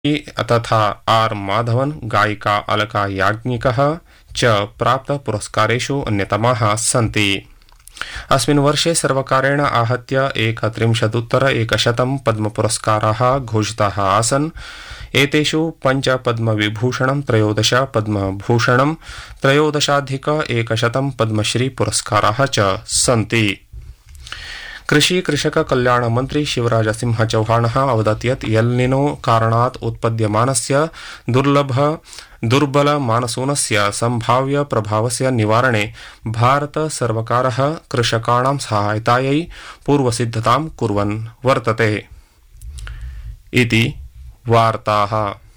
तथा आर माधवन, गायिका अलका याज्ञिकः च प्राप्तपुरस्कारेषु अन्यतमाः सन्ति। अस्मिन् वर्षे सर्वकारेण आहत्य 31,100 पद्मपुरस्काराः घोषिताः आसन्। एतेषु 5 पद्मविभूषणं, 13 पद्मभूषणं, 13,100 पद्मश्री पुरस्काराः च सन्ति। कृषि कृषक कल्याण मंत्री शिवराज सिंह चौहान अवदत् यत् एल्निनो कारणात् उत्पद्यमानस्य दुर्बल मानसूनस्य संभाव्य प्रभावस्य निवारणे भारत सर्वकारः कृषकाणां सहायतायै पूर्वसिद्धतां कुर्वन् वर्तते इति वार्ताः।